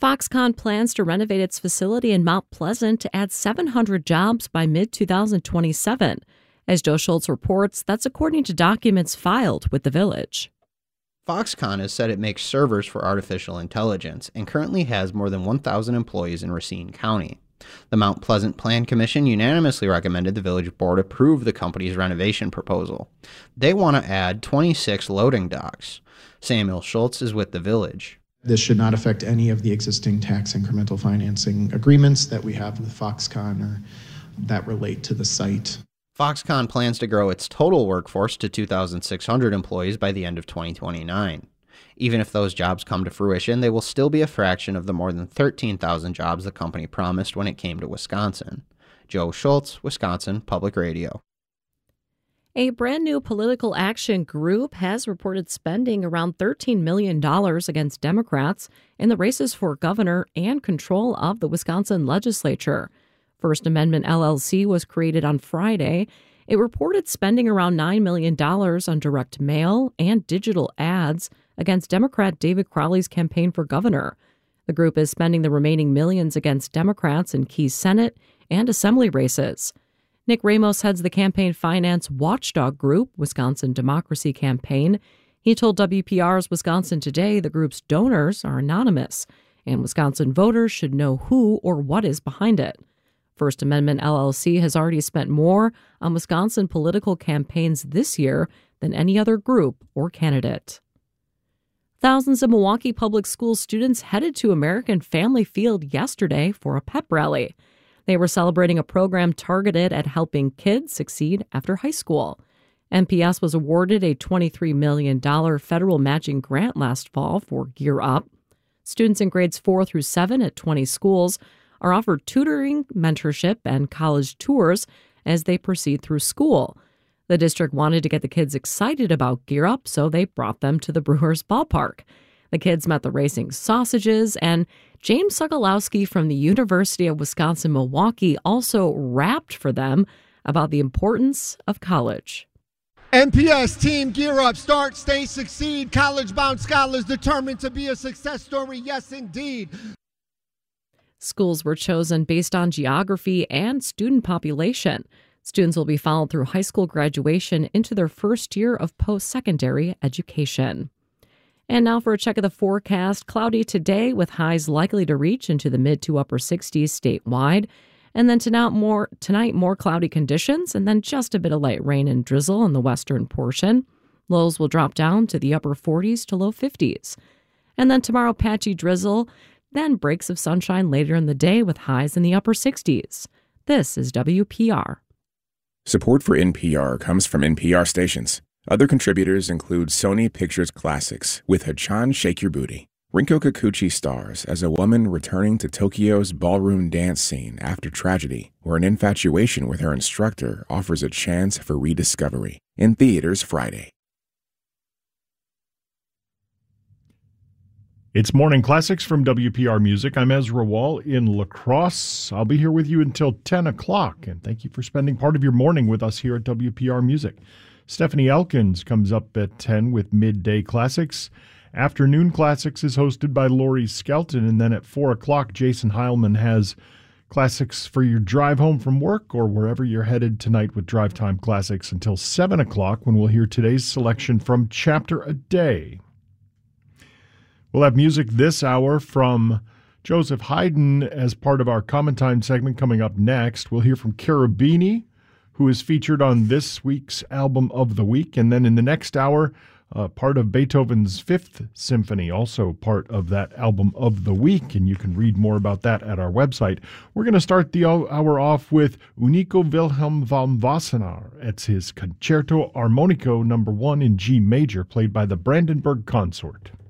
Foxconn plans to renovate its facility in Mount Pleasant to add 700 jobs by mid-2027. As Joe Schultz reports, that's according to documents filed with the village. Foxconn has said it makes servers for artificial intelligence and currently has more than 1,000 employees in Racine County. The Mount Pleasant Plan Commission unanimously recommended the village board approve the company's renovation proposal. They want to add 26 loading docks. Samuel Schultz is with the village. This should not affect any of the existing tax incremental financing agreements that we have with Foxconn or that relate to the site. Foxconn plans to grow its total workforce to 2,600 employees by the end of 2029. Even if those jobs come to fruition, they will still be a fraction of the more than 13,000 jobs the company promised when it came to Wisconsin. Joe Schultz, Wisconsin Public Radio. A brand new political action group has reported spending around $13 million against Democrats in the races for governor and control of the Wisconsin legislature. First Amendment LLC was created on Friday. It reported spending around $9 million on direct mail and digital ads against Democrat David Crowley's campaign for governor. The group is spending the remaining millions against Democrats in key Senate and Assembly races. Nick Ramos heads the campaign finance watchdog group, Wisconsin Democracy Campaign. He told WPR's Wisconsin Today the group's donors are anonymous, and Wisconsin voters should know who or what is behind it. First Amendment LLC has already spent more on Wisconsin political campaigns this year than any other group or candidate. Thousands of Milwaukee Public Schools students headed to American Family Field yesterday for a pep rally. They were celebrating a program targeted at helping kids succeed after high school. MPS was awarded a $23 million federal matching grant last fall for Gear Up. Students in grades 4 through 7 at 20 schools are offered tutoring, mentorship, and college tours as they proceed through school. The district wanted to get the kids excited about Gear Up, so they brought them to the Brewers ballpark. The kids met the racing sausages, and James Sokolowski from the University of Wisconsin-Milwaukee also rapped for them about the importance of college. MPS Team Gear Up, start, stay, succeed. College-bound scholars determined to be a success story, yes indeed. Schools were chosen based on geography and student population. Students will be followed through high school graduation into their first year of post-secondary education. And now for a check of the forecast. Cloudy today with highs likely to reach into the mid to upper 60s statewide. And then tonight more cloudy conditions and then just a bit of light rain and drizzle in the western portion. Lows will drop down to the upper 40s to low 50s. And then tomorrow patchy drizzle, then breaks of sunshine later in the day with highs in the upper 60s. This is WPR. Support for NPR comes from NPR stations. Other contributors include Sony Pictures Classics with Hachan Shake Your Booty. Rinko Kikuchi stars as a woman returning to Tokyo's ballroom dance scene after tragedy, where an infatuation with her instructor offers a chance for rediscovery. In theaters Friday. It's Morning Classics from WPR Music. I'm Ezra Wall in La Crosse. I'll be here with you until 10 o'clock, and thank you for spending part of your morning with us here at WPR Music. Stephanie Elkins comes up at 10 with Midday Classics. Afternoon Classics is hosted by Lori Skelton, and then at 4 o'clock, Jason Heilman has classics for your drive home from work or wherever you're headed tonight with Drive Time Classics until 7 o'clock when we'll hear today's selection from Chapter a Day. We'll have music this hour from Joseph Haydn as part of our Common Time segment coming up next. We'll hear from Cherubini, who is featured on this week's Album of the Week. And then in the next hour, part of Beethoven's Fifth Symphony, also part of that Album of the Week. And you can read more about that at our website. We're going to start the hour off with Unico Wilhelm von Wassenaar. It's his Concerto Armonico No. 1 in G major, played by the Brandenburg Consort.